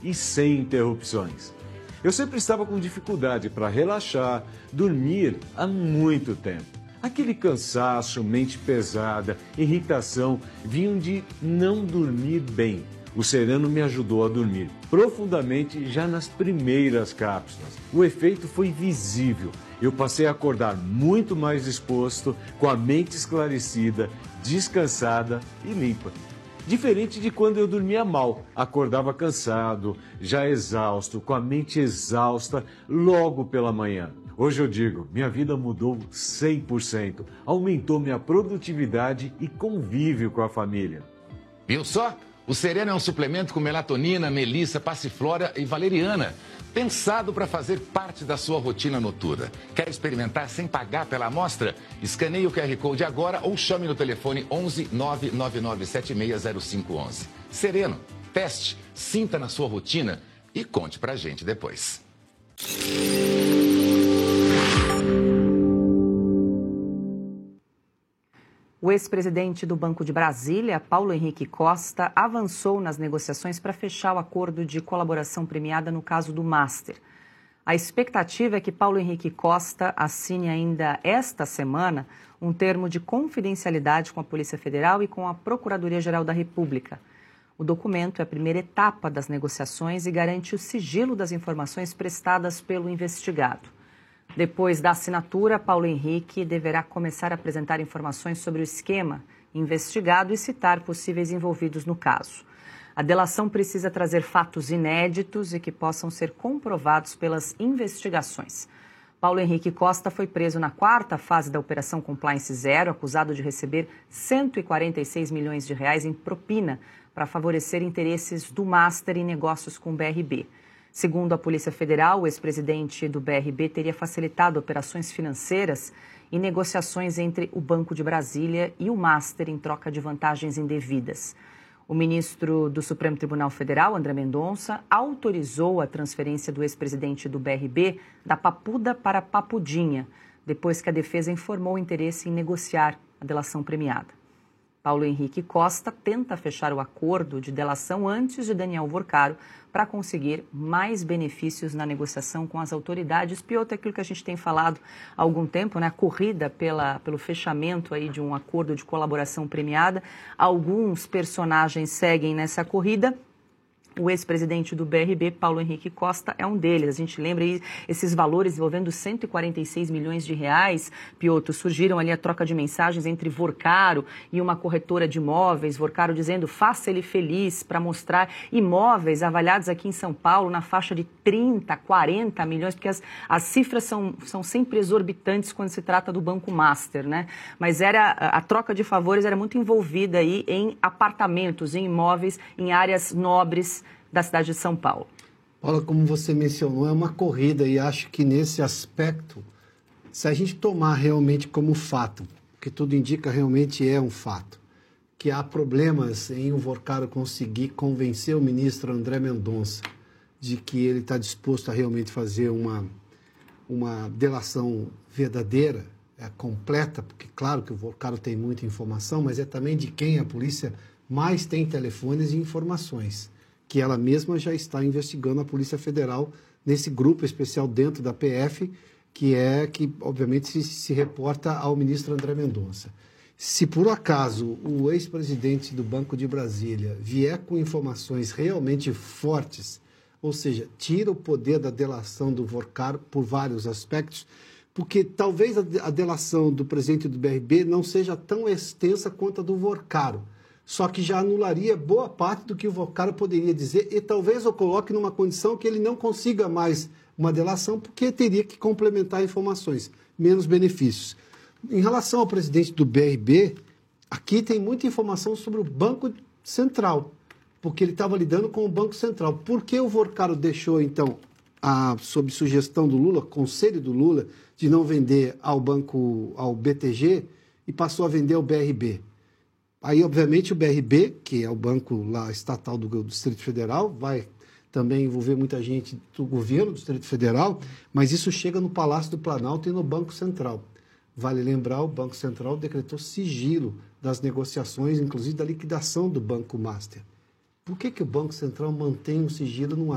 e sem interrupções. Eu sempre estava com dificuldade para relaxar, dormir há muito tempo. Aquele cansaço, mente pesada, irritação vinham de não dormir bem. O Sereno me ajudou a dormir profundamente já nas primeiras cápsulas. O efeito foi visível. Eu passei a acordar muito mais disposto, com a mente esclarecida, descansada e limpa. Diferente de quando eu dormia mal, acordava cansado, já exausto, com a mente exausta logo pela manhã. Hoje eu digo, minha vida mudou 100%, aumentou minha produtividade e convívio com a família. Viu só? O Sereno é um suplemento com melatonina, melissa, passiflora e valeriana, pensado para fazer parte da sua rotina noturna. Quer experimentar sem pagar pela amostra? Escaneie o QR Code agora ou chame no telefone 11 999760511. Sereno, teste, sinta na sua rotina e conte pra gente depois. O ex-presidente do Banco de Brasília, Paulo Henrique Costa, avançou nas negociações para fechar o acordo de colaboração premiada no caso do Master. A expectativa é que Paulo Henrique Costa assine ainda esta semana um termo de confidencialidade com a Polícia Federal e com a Procuradoria-Geral da República. O documento é a primeira etapa das negociações e garante o sigilo das informações prestadas pelo investigado. Depois da assinatura, Paulo Henrique deverá começar a apresentar informações sobre o esquema investigado e citar possíveis envolvidos no caso. A delação precisa trazer fatos inéditos e que possam ser comprovados pelas investigações. Paulo Henrique Costa foi preso na quarta fase da Operação Compliance Zero, acusado de receber 146 milhões de reais em propina para favorecer interesses do Master em negócios com o BRB. Segundo a Polícia Federal, o ex-presidente do BRB teria facilitado operações financeiras e negociações entre o Banco de Brasília e o Master em troca de vantagens indevidas. O ministro do Supremo Tribunal Federal, André Mendonça, autorizou a transferência do ex-presidente do BRB da Papuda para Papudinha, depois que a defesa informou o interesse em negociar a delação premiada. Paulo Henrique Costa tenta fechar o acordo de delação antes de Daniel Vorcaro para conseguir mais benefícios na negociação com as autoridades. Pior é aquilo que a gente tem falado há algum tempo, né? A corrida pelo fechamento aí de um acordo de colaboração premiada. Alguns personagens seguem nessa corrida. O ex-presidente do BRB, Paulo Henrique Costa, é um deles. A gente lembra aí esses valores envolvendo 146 milhões de reais, Piotr, surgiram ali a troca de mensagens entre Vorcaro e uma corretora de imóveis. Vorcaro dizendo, faça ele feliz, para mostrar imóveis avaliados aqui em São Paulo na faixa de 30, 40 milhões, porque as cifras são sempre exorbitantes quando se trata do Banco Master, né? Mas a troca de favores era muito envolvida aí em apartamentos, em imóveis, em áreas nobres da cidade de São Paulo. Paula, como você mencionou, é uma corrida e acho que nesse aspecto, se a gente tomar realmente como fato, que tudo indica realmente é um fato, que há problemas em o Vorcaro conseguir convencer o ministro André Mendonça de que ele está disposto a realmente fazer uma delação verdadeira, completa, porque claro que o Vorcaro tem muita informação, mas é também de quem a polícia mais tem telefones e informações, que ela mesma já está investigando a Polícia Federal nesse grupo especial dentro da PF, que obviamente se reporta ao ministro André Mendonça. Se por acaso o ex-presidente do Banco de Brasília vier com informações realmente fortes, ou seja, tira o poder da delação do Vorcaro por vários aspectos, porque talvez a delação do presidente do BRB não seja tão extensa quanto a do Vorcaro, só que já anularia boa parte do que o Vorcaro poderia dizer e talvez o coloque numa condição que ele não consiga mais uma delação, porque teria que complementar informações, menos benefícios. Em relação ao presidente do BRB, aqui tem muita informação sobre o Banco Central, porque ele estava lidando com o Banco Central. Por que o Vorcaro deixou, então, sob sugestão do Lula, conselho do Lula, de não vender ao BTG e passou a vender ao BRB? Aí, obviamente, o BRB, que é o banco lá estatal do Distrito Federal, vai também envolver muita gente do governo do Distrito Federal, mas isso chega no Palácio do Planalto e no Banco Central. Vale lembrar, o Banco Central decretou sigilo das negociações, inclusive da liquidação do Banco Master. Por que o Banco Central mantém o sigilo num